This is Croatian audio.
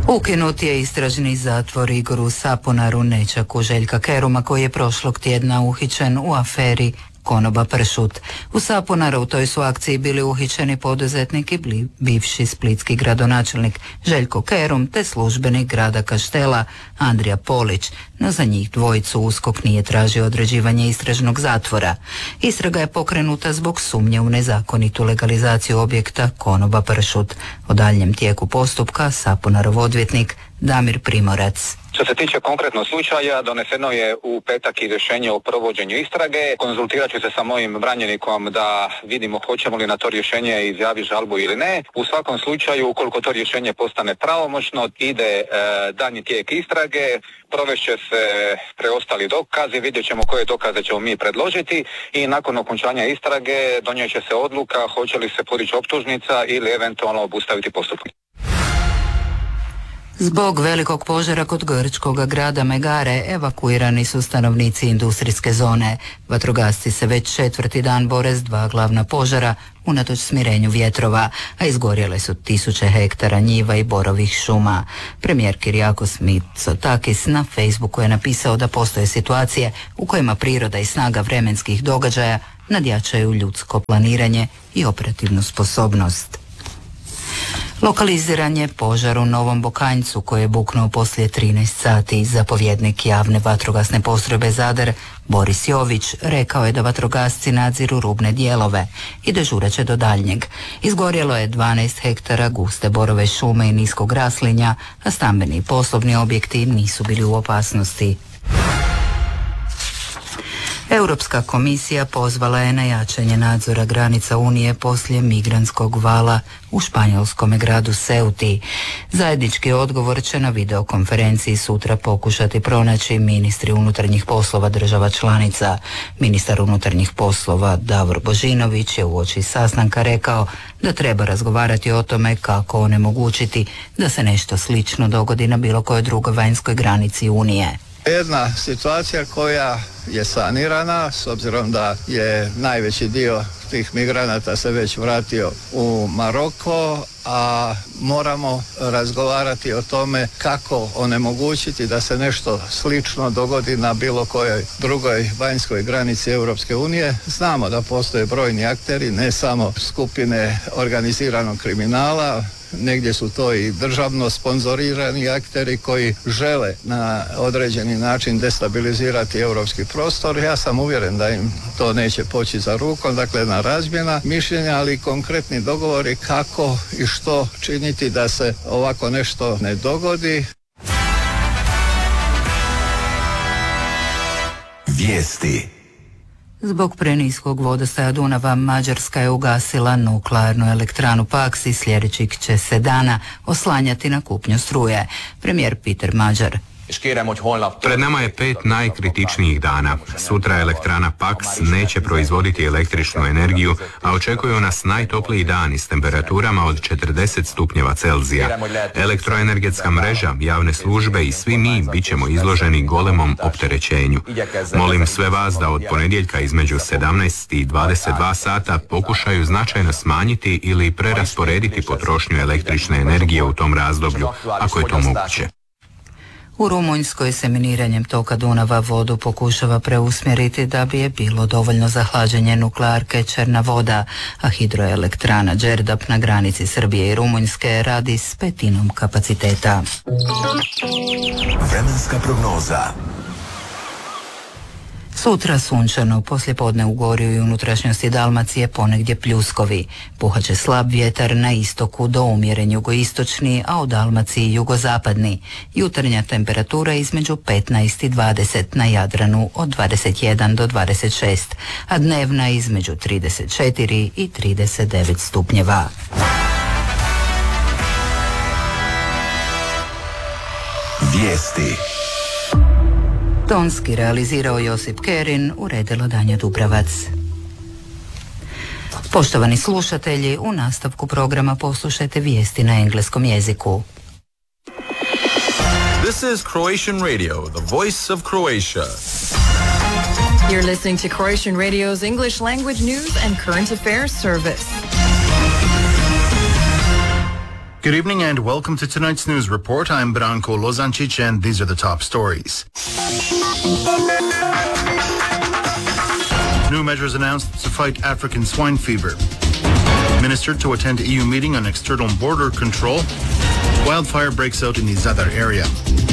Ukinut je istražni zatvor Igoru Sapunaru, nećaku Željka Keruma, koji je prošlog tjedna uhićen u aferi Konoba pršut. U Sapunarovoj su akciji bili uhićeni poduzetnik i bivši splitski gradonačelnik Željko Kerum te službenik grada Kaštela Andrija Polić, no za njih dvojicu USKOK nije tražio određivanje istražnog zatvora. Istraga je pokrenuta zbog sumnje u nezakonitu legalizaciju objekta Konoba pršut. O daljnjem tijeku postupka Sapunarov odvjetnik Damir Primorac. Što se tiče konkretnog slučaja, doneseno je u petak i rješenje o provođenju istrage. Konzultirat ću se sa mojim branjenikom da vidimo hoćemo li na to rješenje izjaviti žalbu ili ne. U svakom slučaju, ukoliko to rješenje postane pravomoćno, ide daljnji tijek istrage, provešće se preostali dokazi, vidjet ćemo koje dokaze ćemo mi predložiti i nakon okončanja istrage donijet će se odluka hoće li se podići optužnica ili eventualno obustaviti postupak. Zbog velikog požara kod grčkog grada Megare evakuirani su stanovnici industrijske zone. Vatrogasci se već 4. dan bore s 2 glavna požara unatoč smirenju vjetrova, a izgorjele su 1000 hektara njiva i borovih šuma. Premijer Kyriakos Mitsotakis na Facebooku je napisao da postoje situacije u kojima priroda i snaga vremenskih događaja nadjačaju ljudsko planiranje i operativnu sposobnost. Lokaliziran je požar u Novom Bokanjcu koji je buknuo poslije 13 sati. Zapovjednik javne vatrogasne postrojbe Zadar Boris Jović rekao je da vatrogasci nadziru rubne dijelove i dežurat će do daljnjeg. Izgorjelo je 12 hektara guste borove šume i niskog raslinja, a stambeni i poslovni objekti nisu bili u opasnosti. Europska komisija pozvala je na jačanje nadzora granica Unije poslije migrantskog vala u španjolskom gradu Ceuti. Zajednički odgovor će na videokonferenciji sutra pokušati pronaći ministri unutarnjih poslova država članica. Ministar unutarnjih poslova Davor Božinović je uoči sastanka rekao da treba razgovarati o tome kako onemogućiti da se nešto slično dogodi na bilo kojoj drugoj vanjskoj granici Unije. Jedna situacija koja je sanirana, s obzirom da je najveći dio tih migranata se već vratio u Maroko, a moramo razgovarati o tome kako onemogućiti da se nešto slično dogodi na bilo kojoj drugoj vanjskoj granici Europske unije. Znamo da postoje brojni akteri, ne samo skupine organiziranog kriminala, negdje su to i državno sponzorirani akteri koji žele na određeni način destabilizirati europski prostor. Ja sam uvjeren da im to neće poći za rukom, dakle na razmjena mišljenja, ali konkretni dogovori kako i što činiti da se ovako nešto ne dogodi. Vijesti. Zbog preniskog vodostaja Dunava Mađarska je ugasila nuklearnu elektranu Paks i sljedećih će se dana oslanjati na kupnju struje. Premijer Peter Magyar. Pred nama je 5 najkritičnijih dana. Sutra elektrana Paks neće proizvoditi električnu energiju, a očekuju nas najtopliji dani s temperaturama od 40 stupnjeva Celzija. Elektroenergetska mreža, javne službe i svi mi bit ćemo izloženi golemom opterećenju. Molim sve vas da od ponedjeljka između 17 i 22 sata pokušaju značajno smanjiti ili prerasporediti potrošnju električne energije u tom razdoblju, ako je to moguće. U Rumunjskoj se miniranjem toka Dunava vodu pokušava preusmjeriti da bi je bilo dovoljno za hlađenje nuklearke Černa voda, a hidroelektrana Đerdap na granici Srbije i Rumunjske radi s 1/5 kapaciteta. Vremenska prognoza. Sutra sunčano, poslijepodne u Gorju i unutrašnjosti Dalmacije ponegdje pljuskovi. Puhat će slab vjetar na istoku do umjeren jugoistočni, a u Dalmaciji jugozapadni. Jutarnja temperatura između 15 i 20, na Jadranu od 21 do 26, a dnevna između 34 i 39 stupnjeva. Vijesti. Tonski realizirao Josip Kerin, uredila Danja Dubravac. Poštovani slušatelji, u nastavku programa poslušajte vijesti na engleskom jeziku. This is Croatian Radio, the voice of Croatia. You're listening to Croatian Radio's English language news and current affairs service. Good evening and welcome to tonight's news report. I'm Branko Lozancic and these are the top stories. New measures announced to fight African swine fever. Minister to attend EU meeting on external border control. Wildfire breaks out in the Zadar area.